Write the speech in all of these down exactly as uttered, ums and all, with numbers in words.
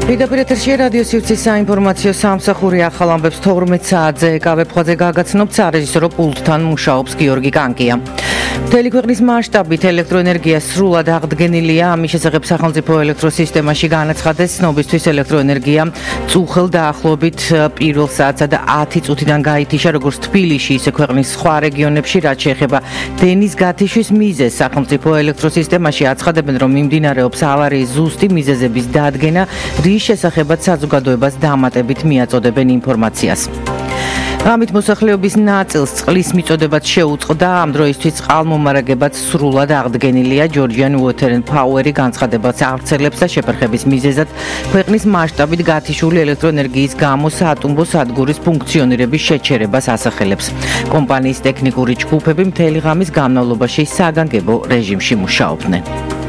პირდაპირ ეთერში რადიო სივრცის საინფორმაციო სამსახური ახალ ამბებს თორმეტ საათზე ეკავებხვაზე გაგაცნობთ სარეჟისორო პულტთან მუშაობს გიორგი კანკია. მთელი ქვეყნის მასშტაბით ელექტროენერგია სრულად აღდგენილია. ამის შესახებ სახელმწიფო ელექტროსისტემაში განაცხადეს ცნობისთვის ელექტროენერგია წუხელ დაახლოებით პირველ საათსა და ათი წუთიდან გაითიშა როგორც თბილისში, ისე ქვეყნის სხვა რეგიონებში, რაც შეეხება დენის გათიშვის მიზეზს. სახელმწიფო ელექტროსისტემაში აცხადებენ, რომ მიმდინარეობს ავარიის ზუსტი მიზეზების დადგენა, რის შესახებაც საზოგადოებას დამატებით მიაწოდებენ ინფორმაციას. ამით მოსახლეობის ნაწილს წყლის მიწოდებაც შეუწყდა, ამ დროისთვის წყალმომარაგებაც სრულად აღდგენილია. Georgian Water and Power-ი განცხადებას ავრცელებს და შეფერხების მიზეზად ქვეყნის მასშტაბით გათიშული ელექტროენერგიის გამო საატომბო სადგურის ფუნქციონირების შეჩერებას ასახელებს. კომპანიის ტექნიკური ჯგუფები მთელი ღამის განმავლობაში საგანგებო რეჟიმში მუშაობდნენ.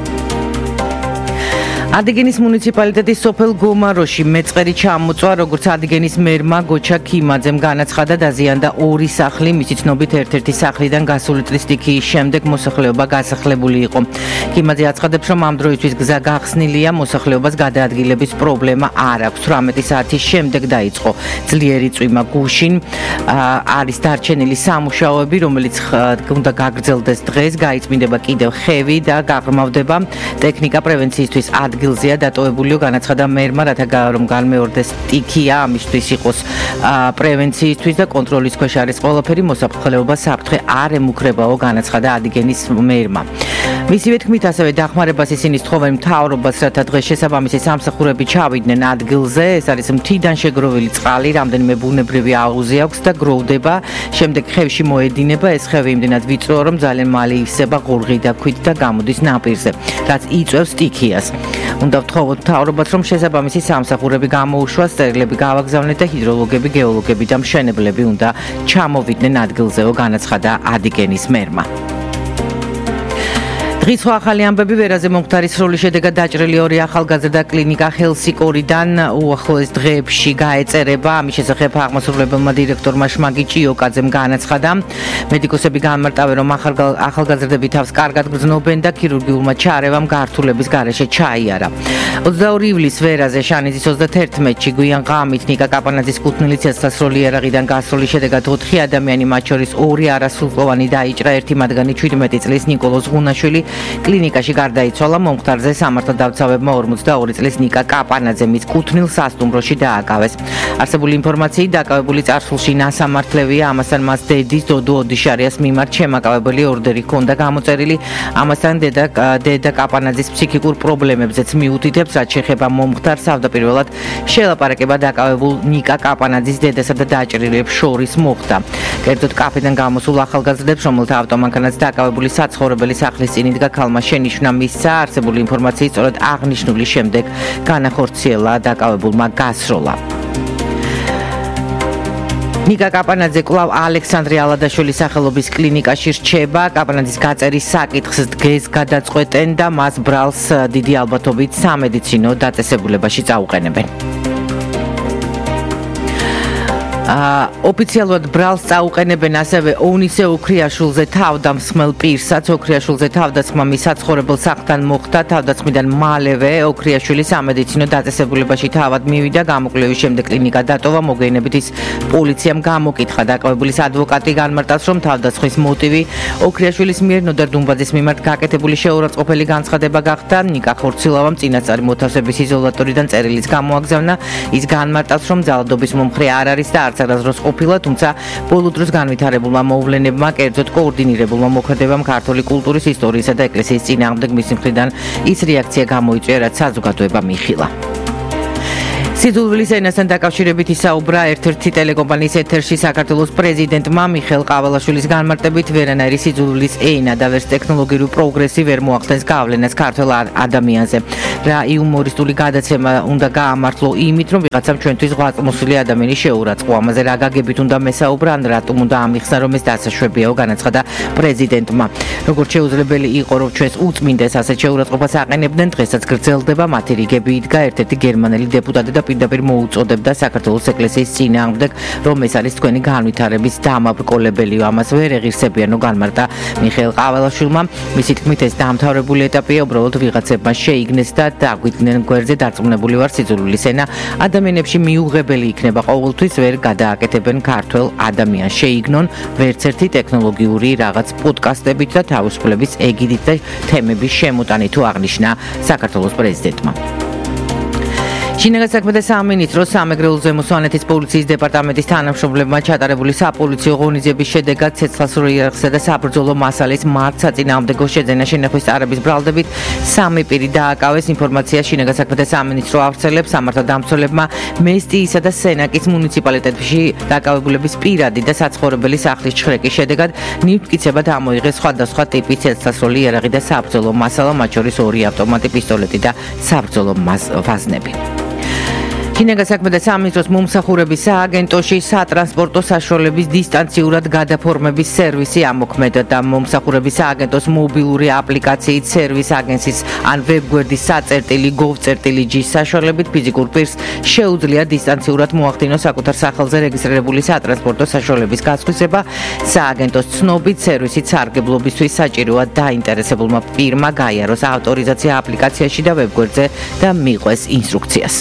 Adigენის მუნიციპალიტეტის სოფელ გომაროში მეწყერი ჩამოწვა, როგორც Adigენის მერმა გოჩა ქიმაძემ განაცხადა, დაზიანდა ორი სახლი, მისი ცნობით ერთ-ერთი სახლიდან გასული წლის სტიქიის შემდეგ მოსახლეობა გასახლებული იყო. ქიმაძე აცხადებს, რომ ამ დროისთვის გზა გახსნილია, მოსახლეობას გადაადგილების პრობლემა არ აქვს. თვრამეტი საათის შემდეგ დაიწყო ძლიერი წვიმა გუშინ. არის დარჩენილი სამუშაოები, რომელიც უნდა გაგრძელდეს დღეს, გაიწმინდება კიდევ ხევი და გაღრმავდება ტექნიკა პრევენციისთვის ადგილზეა დატოვებულიო, განაცხადა მერმა, რათა რომ განმეორდეს სტიქია, ამისთვის იყოს პრევენციისთვის და კონტროლის ქვეშ არის ყველაფერი, მოსახლეობა საფრთხე არ ემუქრებაო, განაცხადა Adigენის მერმა. მისივე თქმით, ასევე დახმარებას ისინი სთხოვენ მთავრობას, რათა დღეს შესაბამისი სამსახურები ჩავიდნენ ადგილზე. ეს არის მთიდან შეგროვილი წყალი, რამდენიმე ბუნებრივი აუზი აქვს და გროვდება, შემდეგ ხევში მოედინება. ეს ხევი იმდენად ვიწროა, რომ ძალიან მალე ივსება ღორღი და ქვით და გამოდის ნაპირზე, რაც იწვევს სტიქიას. უნდა ვთხოვოთ მთავრობას, რომ შესაბამისი სამსახურები გამოუშვას, წერილები გავაგზავნეთ და ჰიდროლოგები, გეოლოგები და მშენებლები უნდა ჩამოვიდნენ ადგილზეო, განაცხადა Adigენის მერმა. დღის სხვა ახალი ამბები ვერაზე მომხდარის სროლის შედეგად დაჭრილი ორი ახალგაზრდა კლინიკა ხელსიკორიდან უახლოეს დღეებში გაეწერება. ამის შესახებ აღმასრულებელმა დირექტორმა შმაგი ჭიოკაძემ განაცხადა. მედიკოსები განმარტავენ, რომ ახალგაზრდები თავს კარგად გრძნობენ და ქირურგიულმა ჩარევამ გართულების გარეშე ჩაიარა. ოცდაორი ივლისს ვერაზე შანიძის ოცდაათერთმეტში გვიან ღამით ნიკა კაპანაძის კუთვნილი ცეცხლსროლი იარაღიდან გასროლის შედეგად ოთხი ადამიანი, მათ შორის ორი არასრულყოფანი დაიჭრა, ერთი მათგანი შვიდმეტი წლის ნიკოლოზ ღუნაშვილი კლინიკაში გარდაიცვალა. მომხდარზე სამართალდამცავებმა ორმოცდაორი წლის ნიკა კაპანაძე მის კუთვნილ სასტუმროში დააკავეს. არსებული ინფორმაციით დაკავებული წარსულში ნასამართლევია, ამასთან მას დედის დოდო ოდიშარიას მიმართ შემაკავებელი ორდერი ჰქონდა გამოწერილი. ამასთან დედა დედა კაპანაძის ფსიქიკურ პრობლემებზეც მიუთითებს, რაც შეეხება მომხდარს, თავდაპირველად შელაპარაკება დაკავებულ ნიკა კაპანაძის დედასა და დაჭრილებს შორის მოხდა. კერძოდ კაფედან გამოსულ ახალგაზრდებს, რომელთა ავტომანქანაც დაკავებული საცხოვრებელი სახლის წინ იდგა, ქალმა შენიშვნა მისცა. არსებული ინფორმაციით სწორედ აღნიშნული შემდეგ განახორციელა დაკავებულმა გასროლა. ნიკა კაპანაძე კვლავ ალექსანდრე ალადაშვილის სახელობის კლინიკაში რჩება. კაპანაძის გაწერის საკითხს დღეს გადაწყვეტენ და მას ბრალს დიდი ალბათობით სამედიცინო დაწესებულებაში წაუყენებენ. ოფიციალურად ბრალს წაუყენებენ ასევე ონისე ოქრიაშვილზე თავდამსხმელ პირსაც. ოქრიაშვილზე თავდასხმა მის საცხოვრებელ სახლთან მოხდა. თავდასხმიდან მალევე ოქრიაშვილი სამედიცინო დაწესებულებაში თავად მივიდა. გამოკვლევის შემდეგ კლინიკა დატოვა. მოგვიანებით ის პოლიციამ გამოკითხა. დაკავებულის ადვოკატი განმარტავს, რომ თავდასხმის მოტივი ოქრიაშვილის მიერ ნოდარ დუმბაძის მიმართ გაკეთებული შეურაცხყოფელი განცხადება გახდა. ნიკა ხორცილავამ წინასწარი მოთავსების იზოლატორიდან წერილის გამოაგზავნა. ის განმარტავს, რომ ძალადობის მომხრე არ არის და არც არასდროს ყოფილა, თუმცა ბოლო დროს განვითარებულმა მოვლენებმა, კერძოდ კოორდინირებულმა მოქმედებამ ქართული კულტურის, ისტორიისა და ეკლესიის წინააღმდეგ მისი მხრიდან ის რეაქცია გამოიწვია, რაც საზოგადოება მიხილა. სიძულვილის ენასთან დაკავშირებით ისაუბრა ერთ-ერთი ტელეკომპანიის ეთერში საქართველოს პრეზიდენტმა. მიხეილ ყავალაშვილის განმარტებით, ვერანაირი სიძულვილის ენა და ვერც ტექნოლოგიური პროგრესი ვერ მოახდენს გავლენას ქართველ ადამიანზე. რა იუმორისტული გადაცემა უნდა გაამართლო იმით, რომ ვიღაცამ ჩვენთვის ღვაწლმოსილი ადამიანი შეურაცხყო. ამაზე რა გაგებით უნდა მესაუბრა, ან რატომ უნდა ამიხსნა, რომ ეს დასაშვებიაო, განაცხადა პრეზიდენტმა. როგორც შეუძლებელი იყო, რომ ჩვენს უწმინდეს ასეთ შეურაცხყოფას აყენებდნენ, დღესაც გრძელდება მათი რიგები, იდგა ერთ-ერთი გერმანელი დეპუტატი და პირდაპირ მოუწოდებდა საქართველოს ეკლესიის წინააღმდეგ, რომ ეს არის თქვენი განვითარების დამაბრკოლებელიო. ამას ვერ ეღირსებიანო განმარტა მიხეილ ყაველაშვილმა. მისი თქმით, ეს დაამთავრებული ეტაპია, უბრალოდ ვიღაცებმა შეიგნეს და დაგვიდნენ გვერდზე დარწმუნებული ვარ სიძულვილის ენა ადამიანებში მიუღებელი იქნება ყოველთვის, ვერ გადააკეთებენ ქართველ ადამიანს. შეიგნონ ვერც ერთი ტექნოლოგიური რაღაც პოდკასტებით და თავისუფლების ეგიდით და თემების შემოტანით თუ აღნიშნა საქართველოს პრეზიდენტმა. შინაგან საქმეთა სამინისტროს სამეგრელო ზემო სვანეთის პოლიციის დეპარტამენტის თანამშრომლებმა ჩატარებული საპოლიციო ღონისძიების შედეგად ცეცხლსასროლ იარაღისა და საბრძოლო მასალის მართლსაწინააღმდეგო შეძენა შენახვის წარების ბრალდებით სამი პირი დააკავეს. ინფორმაცია შინაგან საქმეთა სამინისტრო ავრცელებს. სამართალდამცველებმა მესტიისა და სენაკის მუნიციპალიტეტებში დაკავებულების პირადი და საცხოვრებელი სახლის ჩხრეკის შედეგად ნივთმტკიცებად ამოიღეს სხვადასხვა ტიპის ცეცხლსასროლი იარაღი და საბრძოლო მასალა, მათ შორის ორი ავტომატი პისტოლეტი და საბრძოლო ვაზნები. შინაგან საქმეთა სამინისტროს მომსახურების სააგენტოში სატრანსპორტო საშუალების დისტანციურად გადაფორმების სერვისი ამოქმედა და მომსახურების სააგენტოს მობილური აპლიკაციით სერვის აგენსის ან ვებგვერდის საწერტილი gov.gis საშუალებით ფიზიკურ პირს შეუძლია დისტანციურად მოახდინოს საკუთარ სახელზე რეგისტრირებული სატრანსპორტო საშუალების გასხვისება. სააგენტოს ცნობით, სერვისით სარგებლობისთვის საჭიროა დაინტერესებულმა პირმა გაიაროს ავტორიზაცია აპლიკაციაში და ვებგვერდზე და მიყვეს ინსტრუქციას.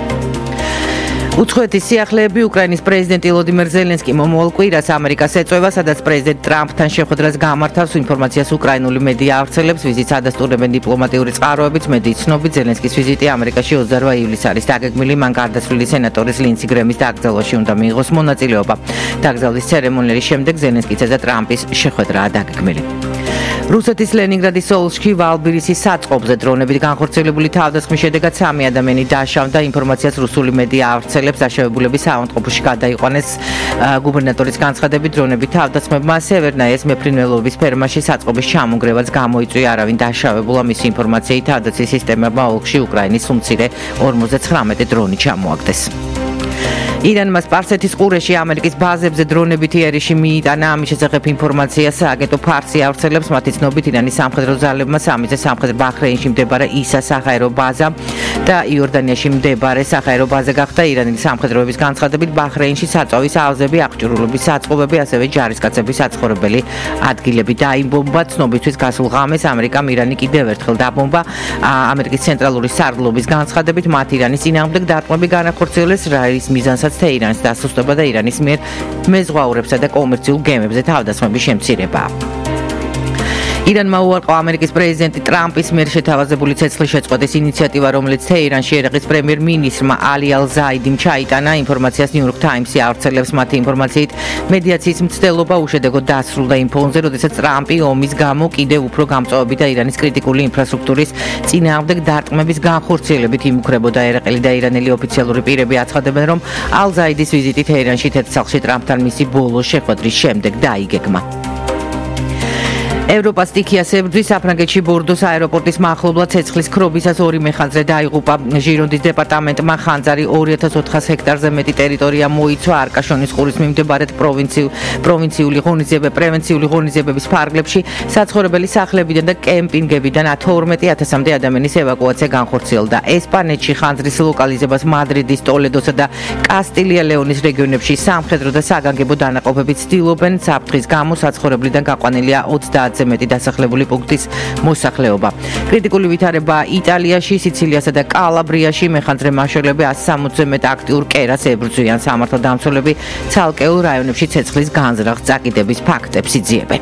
უცხოეთის სიახლეები უკრაინის პრეზიდენტი ვლოდიმერ ზელენსკიმ მომავალ კვირას ამერიკას ეწევა, სადაც პრეზიდენტ ტრამპთან შეხვედრას გამართავს. ინფორმაციას უკრაინული მედია ავრცელებს. ვიზიტს ადასტურებენ დიპლომატიური წყაროებით. მედიის ცნობით, ზელენსკის ვიზიტი ამერიკაში ოცდაორ ივლისს არის დაგეგმილი. მან გარდაცვლილი სენატორის ლინსი გრემის დაკრძალვაში უნდა მიიღოს მონაწილეობა. დაკრძალვის ცერემონიალის შემდეგ ზელენსკისა და ტრამპის შეხვედრაა დაგეგმილი. რუსეთის ლენინგრადის ოლქში ვალბირისის საწყობზე დრონებით განხორციელებული თავდასხმის შედეგად სამი ადამიანი დაშავდა. ინფორმაციას რუსული მედია ავრცელებს. დაშავებულები საავადმყოფოში გადაიყვანეს. გუბერნატორის განცხადებით, დრონებით თავდასხმებმა სევერნაიეს მეფრინველობის ფერმაში საწყობის ჩამონგრევაც გამოიწვია. არავინ დაშავებულა. მისი ინფორმაციით თავდაცვის სისტემებმა ოლქში უკრაინის უმცირე ორმოცდათხრამეტი დრონი ჩამოაგდეს. ირანმა სპარსეთის ყურეში ამერიკის ბაზებზე დრონებითი იერიში მიიტანა. ამის შესახებ ინფორმაცია სააგენტო ფარსი ავრცელებს. მათი ცნობით, ირანის სამხედრო ძალებმა სამიზე სამხრეთ ბაჰრეინში მდებარე ისა საჰაერო ბაზა და იორდანიაში მდებარე საჰაერო ბაზა გახდა. ირანის სამხედროების განცხადებით, ბაჰრეინში საწვავის ავზები, აღჭურვილობის საწყობები, ასევე ჯარისკაცების საცხოვრებელი ადგილები დაიბომბა. ცნობისთვის გასულ ღამეს ამერიკამ ირანი კიდევ ერთხელ დაბომბა. ამერიკის ცენტრალური სარდლობის განცხადებით, მათ ირანის წინააღმდეგ დარტყმები განახორციელეს, რაის მიზანსაც თეირანის დასუსტება და ირანის მიერ მეზღვაურებსა და კომერციულ გემებზე თავდასხმების შემცირებაა. ირანმა უარყო ამერიკის პრეზიდენტი ტრამპის მიერ შეთავაზებული ცეცხლის შეწყვეტის ინიციატივა, რომელიც თეირანში ერაყის პრემიერ-მინისტრმა ალი ალ-ზაიდიმ ჩაიტანა. ინფორმაციას ნიუ-იორკ ტაიმსი ავრცელებს. მათი ინფორმაციით, მედიაციის მცდელობა უშედეგოდ დასრულდა იმ ფონზე, როდესაც ტრამპი ომის გამო კიდევ უფრო გამწვავებით და ირანის კრიტიკული ინფრასტრუქტურის წინააღმდეგ დარტყმების განხორციელებით იმუქრებოდა. ერაყელი და ირანელი ოფიციალური პირები აცხადებენ, რომ ალ-ზაიდის ვიზიტი თეირანში თეთრ სახლში ტრამპთან მისი ბოლო შეხვედრის შემდეგ დაიგეგმა. ევროპას სტიქიას ებრძვის. საფრანგეთში ბორდოს აეროპორტის მახლობლად ცეცხლის ქრობისას ორი მეხანძრე დაიღუპა. ჟირონდის დეპარტამენტმა ხანძარი ორი ათას ოთხას ჰექტარზე მეტი ტერიტორია მოიცვა. არკაშონის ყურის მიმდებარედ პროვინციული ღონისძიებები პრევენციული ღონისძიებების ფარგლებში საცხოვრებელი სახლებიდან და კემპინგებიდან თორმეტი ათასამდე ადამიანის ევაკუაცია განხორციელდა. ესპანეთში ხანძრის ლოკალიზებას მადრიდის, ტოლედოსა და კასტილია-ლეონის რეგიონებში სამხედრო და საგანგებო დანაყოფები ცდილობენ. საფრთხის გამო საცხოვრებლიდან გაყვანილია ოცდაათზე მეტი დასახლებული პუნქტის მოსახლეობა. კრიტიკული ვითარება იტალიაში, სიცილიასა და კალაბრიაში. მეხანძრე მაშველები ასი სამოცზე მეტ აქტიურ კერას ებრძვიან. სამართალდამცველები ცალკეულ რაიონებში ცეცხლის განზრახ წაკიდების ფაქტებს იძიებენ.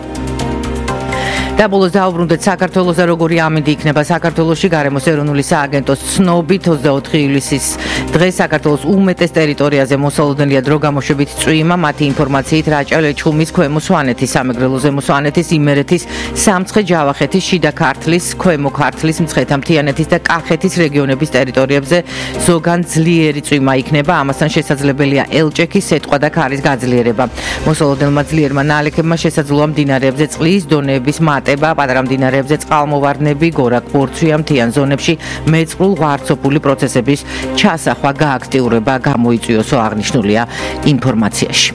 და ბოლოს დაუბრუნდეთ საქართველოსა, როგორი ამინდი იქნება საქართველოში. გარემოს ეროვნული სააგენტოს ცნობით, ოცდაოთხი ივლისის დღეს საქართველოს უმეტეს ტერიტორიაზე მოსალოდნელია დრო გამოშვებით წვიმა. მათი ინფორმაციით, რაჭა-ლეჩხუმის, ქვემო სვანეთის, სამეგრელო ზემო სვანეთის, იმერეთის, სამცხე ჯავახეთის, შიდა ქართლის, ქვემო ქართლის, მცხეთა-მთიანეთის და კახეთის რეგიონების ტერიტორიებზე ზოგან ძლიერი წვიმა იქნება. ამასთან შესაძლებელია ელჭექის, სეტყვა და ქარის გაძლიერება. მოსალოდნელმა ძლიერმა ნალექებმა შესაძლოა მდინარეებზე წყლის დონეების პატარა მდინარეებზე წყალმოვარდნები, გორაკ-ბორცვი ამ მთიან ზონებში მეწყრულ ღვარცოფული პროცესების ჩასახვა გააქტიურება გამოიწვიოსო აღნიშნულია ინფორმაციაში.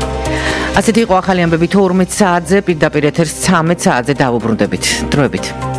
ასეთი იყო ახალი ამბები თორმეტ საათზე, პირდაპირ ეთერს ცამეტ საათზე დავუბრუნდებით. დროებით.